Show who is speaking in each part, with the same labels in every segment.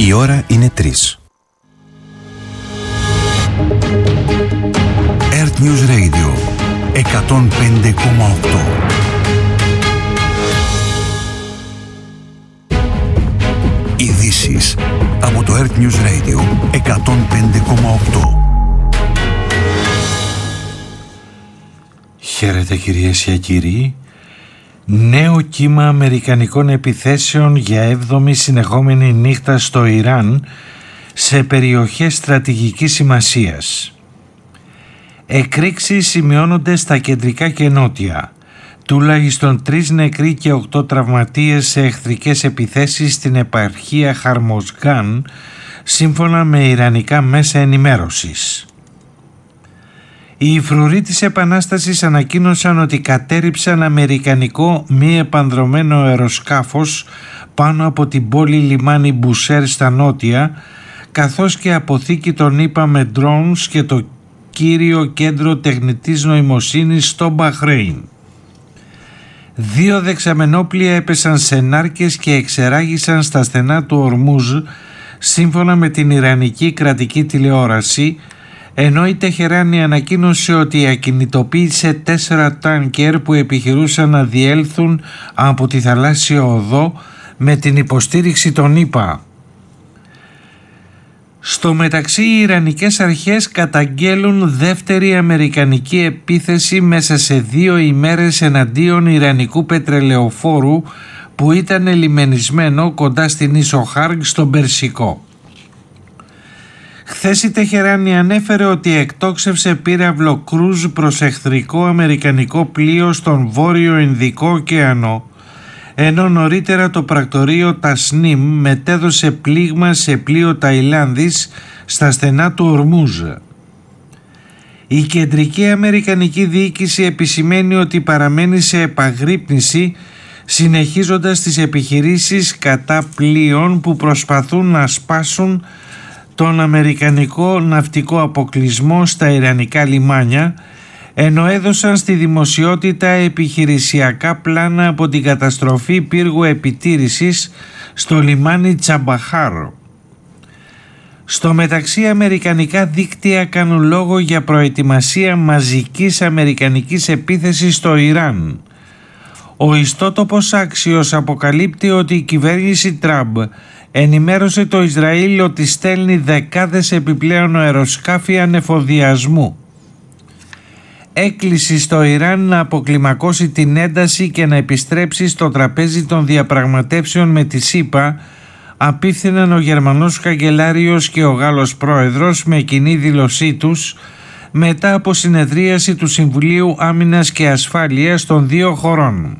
Speaker 1: Η ώρα είναι 3. Earth News Radio 105,8. Ειδήσεις από το Earth News Radio 105,8.
Speaker 2: Χαίρετε κυρίες και κύριοι. Νέο κύμα αμερικανικών επιθέσεων για 7η συνεχόμενη νύχτα στο Ιράν σε περιοχές στρατηγικής σημασίας. Εκρήξεις σημειώνονται στα κεντρικά και νότια. Τουλάχιστον 3 νεκροί και 8 τραυματίες σε εχθρικές επιθέσεις στην επαρχία Χαρμοζγκάν, σύμφωνα με ιρανικά μέσα ενημέρωσης. Οι φρουροί της Επανάστασης ανακοίνωσαν ότι κατέρριψαν αμερικανικό μη επανδρωμένο αεροσκάφος πάνω από την πόλη λιμάνι Μπουσέρ στα νότια, καθώς και αποθήκη των ΗΠΑ με drones και το κύριο κέντρο τεχνητής νοημοσύνης στο Μπαχρέιν. 2 δεξαμενόπλια έπεσαν σε νάρκες και εξεράγησαν στα στενά του Ορμούζ, σύμφωνα με την Ιρανική κρατική τηλεόραση, ενώ η Τεχεράνη ανακοίνωσε ότι ακινητοποίησε 4 τάνκερ που επιχειρούσαν να διέλθουν από τη θαλάσσια οδό με την υποστήριξη των ΗΠΑ. Στο μεταξύ, οι Ιρανικές αρχές καταγγέλουν δεύτερη αμερικανική επίθεση μέσα σε 2 ημέρες εναντίον Ιρανικού πετρελαιοφόρου που ήταν λιμενισμένο κοντά στην ίσο Χάργκ στον Περσικό. Χθες η Τεχεράνη ανέφερε ότι εκτόξευσε πύραυλο κρούζ προς εχθρικό αμερικανικό πλοίο στον Βόρειο Ινδικό ωκεανό, ενώ νωρίτερα το πρακτορείο Τασνίμ μετέδωσε πλήγμα σε πλοίο Ταϊλάνδης στα στενά του Ορμούζ. Η κεντρική αμερικανική διοίκηση επισημαίνει ότι παραμένει σε επαγρύπνηση, συνεχίζοντας τις επιχειρήσεις κατά πλοίων που προσπαθούν να σπάσουν τον αμερικανικό ναυτικό αποκλεισμό στα ιρανικά λιμάνια, ενώ έδωσαν στη δημοσιότητα επιχειρησιακά πλάνα από την καταστροφή πύργου επιτήρησης στο λιμάνι Τσαμπαχάρο. Στο μεταξύ, αμερικανικά δίκτυα κάνουν λόγο για προετοιμασία μαζικής αμερικανικής επίθεσης στο Ιράν. Ο ιστότοπος Άξιος αποκαλύπτει ότι η κυβέρνηση Τραμπ ενημέρωσε το Ισραήλ ότι στέλνει δεκάδες επιπλέον αεροσκάφη ανεφοδιασμού. Έκκληση στο Ιράν να αποκλιμακώσει την ένταση και να επιστρέψει στο τραπέζι των διαπραγματεύσεων με τη ΣΥΠΑ απίφθηναν ο Γερμανός καγκελάριος και ο Γάλλος πρόεδρος με κοινή δήλωσή τους μετά από συνεδρίαση του Συμβουλίου Άμυνας και Ασφάλειας των 2 χωρών.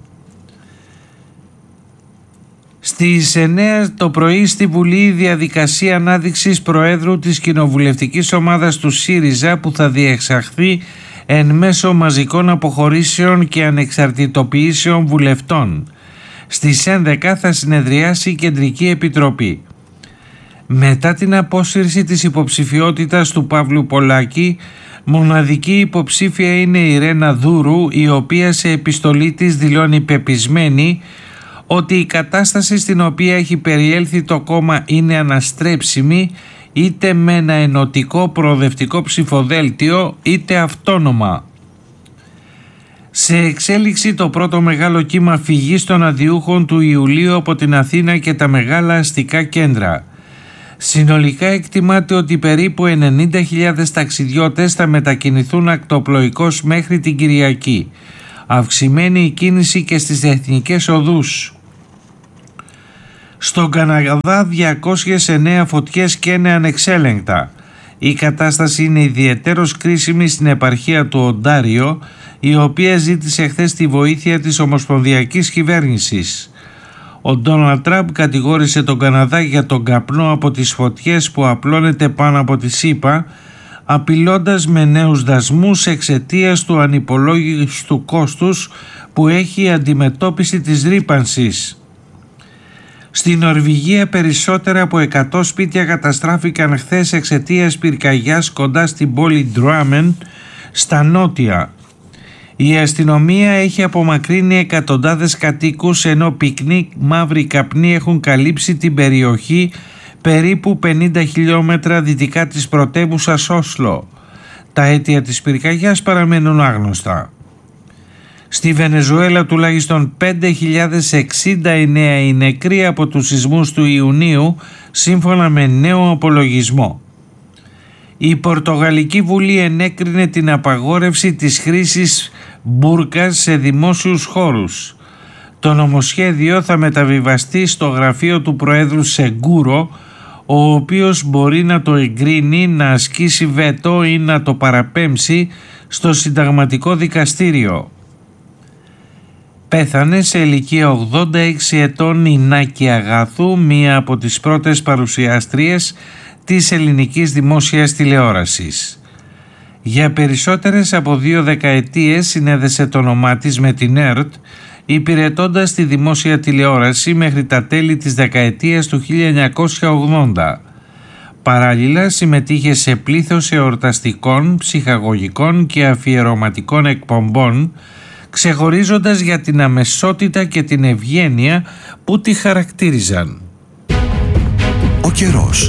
Speaker 2: Στις 9 το πρωί στη Βουλή η διαδικασία ανάδειξης Προέδρου της κοινοβουλευτικής ομάδας του ΣΥΡΙΖΑ που θα διεξαχθεί εν μέσω μαζικών αποχωρήσεων και ανεξαρτητοποιήσεων βουλευτών. Στις 11 θα συνεδριάσει η Κεντρική Επιτροπή. Μετά την απόσυρση της υποψηφιότητας του Παύλου Πολάκη, μοναδική υποψήφια είναι η Ρένα Δούρου, η οποία σε επιστολή της δηλώνει πεπισμένη ότι η κατάσταση στην οποία έχει περιέλθει το κόμμα είναι αναστρέψιμη είτε με ένα ενωτικό προοδευτικό ψηφοδέλτιο είτε αυτόνομα. Σε εξέλιξη το πρώτο μεγάλο κύμα φυγής των αδειούχων του Ιουλίου από την Αθήνα και τα μεγάλα αστικά κέντρα. Συνολικά εκτιμάται ότι περίπου 90.000 ταξιδιώτες θα μετακινηθούν ακτοπλοϊκώς μέχρι την Κυριακή. Αυξημένη η κίνηση και στις εθνικές οδούς. Στον Καναδά 209 φωτιές καίνε ανεξέλεγκτα. Η κατάσταση είναι ιδιαιτέρως κρίσιμη στην επαρχία του Οντάριο, η οποία ζήτησε χθες τη βοήθεια της ομοσπονδιακής κυβέρνησης. Ο Ντόναλντ Τραμπ κατηγόρησε τον Καναδά για τον καπνό από τις φωτιές που απλώνεται πάνω από τη ΣΥΠΑ, απειλώντας με νέους δασμούς εξαιτίας του ανυπολόγιστου κόστους που έχει η αντιμετώπιση της ρύπανσης. Στην Νορβηγία περισσότερα από 100 σπίτια καταστράφηκαν χθες εξαιτίας πυρκαγιάς κοντά στην πόλη Ντράμεν στα νότια. Η αστυνομία έχει απομακρύνει εκατοντάδες κατοίκους, ενώ πυκνοί μαύροι καπνοί έχουν καλύψει την περιοχή περίπου 50 χιλιόμετρα δυτικά της πρωτεύουσας Όσλο. Τα αίτια της πυρκαγιάς παραμένουν άγνωστα. Στη Βενεζουέλα τουλάχιστον 5.069 οι νεκροί από τους σεισμούς του Ιουνίου, σύμφωνα με νέο απολογισμό. Η Πορτογαλική Βουλή ενέκρινε την απαγόρευση της χρήσης μπούρκας σε δημόσιους χώρους. Το νομοσχέδιο θα μεταβιβαστεί στο γραφείο του Προέδρου Σεγκούρο, ο οποίος μπορεί να το εγκρίνει, να ασκήσει βέτο ή να το παραπέμψει στο Συνταγματικό Δικαστήριο. Πέθανε σε ηλικία 86 ετών η Νάκη Αγάθου, μία από τις πρώτες παρουσιάστριες της ελληνικής δημόσιας τηλεόρασης. Για περισσότερες από 2 δεκαετίες συνέδεσε το όνομά της με την ΕΡΤ, υπηρετώντας τη δημόσια τηλεόραση μέχρι τα τέλη της δεκαετίας του 1980. Παράλληλα συμμετείχε σε πλήθος εορταστικών, ψυχαγωγικών και αφιερωματικών εκπομπών, ξεχωρίζοντας για την αμεσότητα και την ευγένεια που τη χαρακτήριζαν.
Speaker 1: Ο καιρός.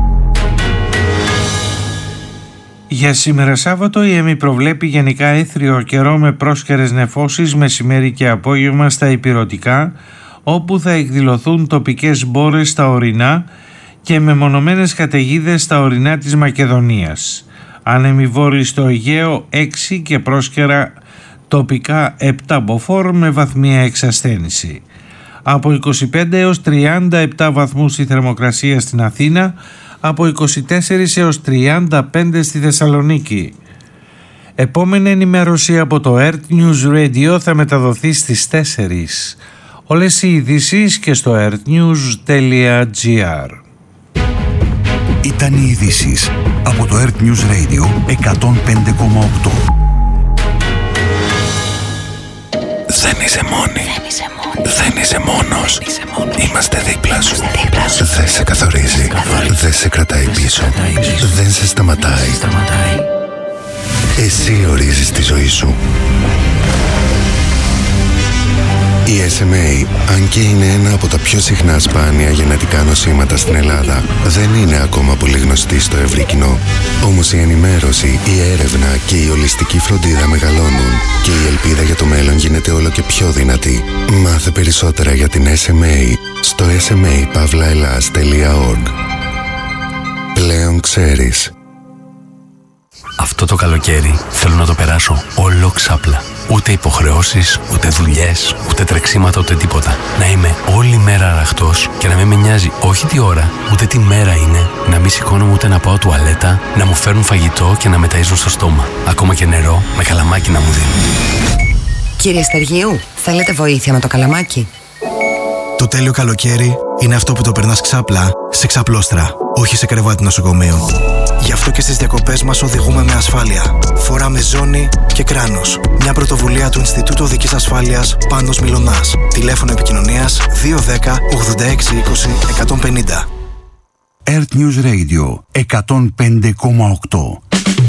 Speaker 2: Για σήμερα Σάββατο η ΕΜΗ προβλέπει γενικά έθριο καιρό με πρόσκαιρες νεφώσεις μεσημέρι και απόγευμα στα ηπειρωτικά, όπου θα εκδηλωθούν τοπικές μπόρες στα ορεινά και μεμονωμένες καταιγίδες στα ορεινά της Μακεδονίας. Άνεμοι βόρειοι στο Αιγαίο 6 και πρόσκαιρα τοπικά 7 μποφόρ με βαθμία εξασθένηση. Από 25 έως 37 βαθμούς η θερμοκρασία στην Αθήνα, από 24 έως 35 στη Θεσσαλονίκη. Επόμενη ενημέρωση από το Earth News Radio θα μεταδοθεί στις 4. Όλες οι ειδήσεις και στο earthnews.gr.
Speaker 1: Ήταν οι ειδήσεις από το Earth News Radio 105,8. Δεν είσαι μόνη. Δεν είσαι μόνος. Είμαστε δίπλα σου. Δεν σε καθορίζει. Δεν σε κρατάει πίσω. Δεν σε σταματάει. Εσύ ορίζεις τη ζωή σου. Η SMA, αν και είναι ένα από τα πιο συχνά σπάνια γενετικά νοσήματα στην Ελλάδα, δεν είναι ακόμα πολύ γνωστή στο ευρύ κοινό. Όμως η ενημέρωση, η έρευνα και η ολιστική φροντίδα μεγαλώνουν και η ελπίδα για το μέλλον γίνεται όλο και πιο δυνατή. Μάθε περισσότερα για την SMA στο sma-pavlaelas.org. Πλέον ξέρεις.
Speaker 3: Αυτό το καλοκαίρι θέλω να το περάσω όλο ξάπλα. Ούτε υποχρεώσεις, ούτε δουλειές, ούτε τρεξίματα, ούτε τίποτα. Να είμαι όλη μέρα αραχτός και να μην με νοιάζει όχι τι ώρα, ούτε τι μέρα είναι. Να μην σηκώνομαι ούτε να πάω τουαλέτα, να μου φέρνουν φαγητό και να με ταΐζουν στο στόμα. Ακόμα και νερό με καλαμάκι να μου δίνουν.
Speaker 4: Κύριε Στεργίου, θέλετε βοήθεια με το καλαμάκι?
Speaker 5: Το τέλειο καλοκαίρι είναι αυτό που το περνάς ξάπλα σε ξαπλώστρα, όχι σε κρεβάτι νοσοκομείου. Γι' αυτό και στις διακοπές μας οδηγούμε με ασφάλεια. Φοράμε ζώνη και κράνος. Μια πρωτοβουλία του Ινστιτούτου Οδικής Ασφάλειας Πάνος Μιλωνάς. Τηλέφωνο επικοινωνίας 210 86 20 150.
Speaker 1: Earth News Radio 105,8.